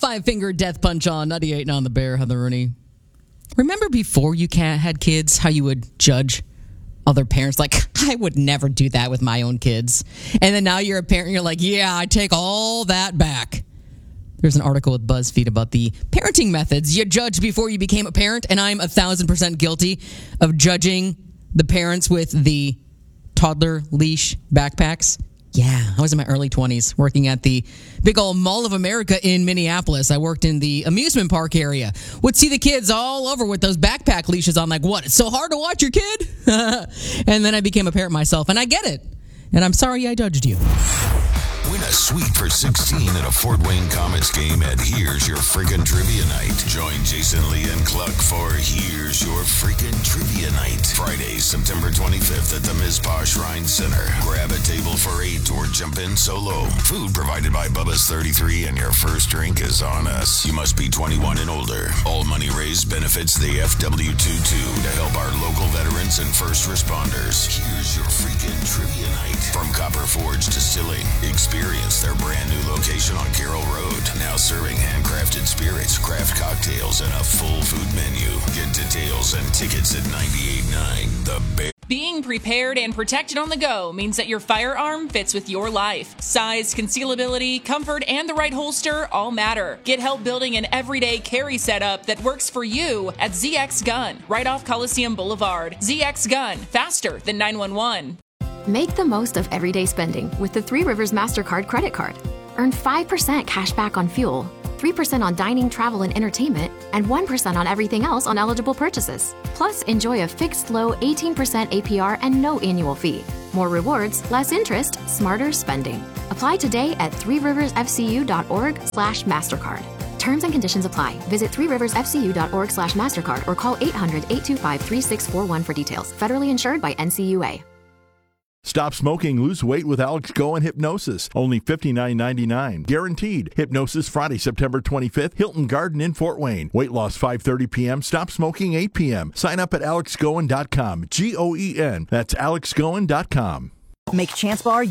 five-finger death punch on 98 on the Bear, Heather Rooney. Remember before you had kids, how you would judge other parents? Like, I would never do that with my own kids. And then now you're a parent and you're like, yeah, I take all that back. There's an article with BuzzFeed about the parenting methods you judged before you became a parent, and I'm 1,000% guilty of judging the parents with the toddler leash backpacks. Yeah, I was in my early 20s working at the big old Mall of America in Minneapolis. I worked in the amusement park area. Would see the kids all over with those backpack leashes on, like, what? It's so hard to watch your kid? And then I became a parent myself, and I get it. And I'm sorry I judged you. Win a suite for 16 at a Fort Wayne Comets game at Here's Your Frickin' Trivia Night. Join Jason Lee and Cluck for Here's Your Frickin' Trivia Night. Friday, September 25th at the Mizpah Shrine Center. Grab a table for 8 or jump in solo. Food provided by Bubba's 33 and your first drink is on us. You must be 21 and older. All money raised benefits the FW22 to help our local veterans and first responders. Here's Your Frickin' Trivia Night. From Copper Forge Distilling. Experience their brand new location on Carroll Road. Now serving handcrafted spirits, craft cocktails, and a full food menu. Get details and tickets at 98.9 The Bear. Being prepared and protected on the go means that your firearm fits with your life. Size, concealability, comfort, and the right holster all matter. Get help building an everyday carry setup that works for you at ZX Gun, right off Coliseum Boulevard. ZX Gun, faster than 911. Make the most of everyday spending with the Three Rivers MasterCard credit card. Earn 5% cash back on fuel, 3% on dining, travel, and entertainment, and 1% on everything else on eligible purchases. Plus, enjoy a fixed low 18% APR and no annual fee. More rewards, less interest, smarter spending. Apply today at threeriversfcu.org/MasterCard. Terms and conditions apply. Visit threeriversfcu.org/MasterCard or call 800-825-3641 for details. Federally insured by NCUA. Stop smoking, lose weight with Alex Goen Hypnosis. Only $59.99. Guaranteed. Hypnosis Friday, September 25th, Hilton Garden in Fort Wayne. Weight loss 5:30 p.m. Stop smoking 8 p.m. Sign up at alexgoen.com. Goen. That's alexgoen.com. Make Chance Bar